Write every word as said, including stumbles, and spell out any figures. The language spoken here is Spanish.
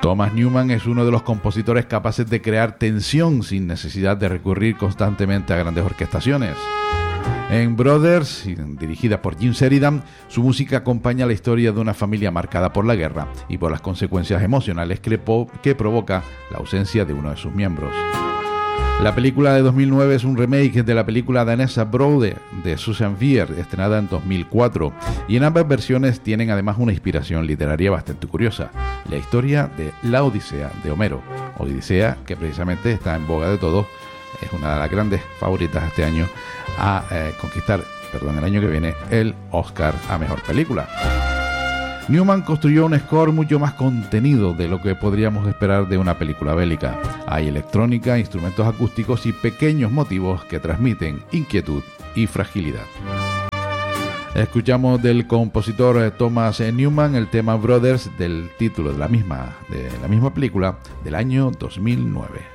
Thomas Newman es uno de los compositores capaces de crear tensión sin necesidad de recurrir constantemente a grandes orquestaciones. En Brothers, dirigida por Jim Sheridan, su música acompaña la historia de una familia marcada por la guerra y por las consecuencias emocionales que, po- que provoca la ausencia de uno de sus miembros. La película de dos mil nueve es un remake de la película danesa Brother de Susan Bier, estrenada en dos mil cuatro, y en ambas versiones tienen además una inspiración literaria bastante curiosa: la historia de la Odisea de Homero. Odisea, que precisamente está en boga de todos, es una de las grandes favoritas este año a eh, conquistar, perdón, el año que viene, el Oscar a Mejor Película. Newman construyó un score mucho más contenido de lo que podríamos esperar de una película bélica. Hay electrónica, instrumentos acústicos y pequeños motivos que transmiten inquietud y fragilidad. Escuchamos del compositor Thomas Newman el tema Brothers del título de la misma, de la misma película del año dos mil nueve.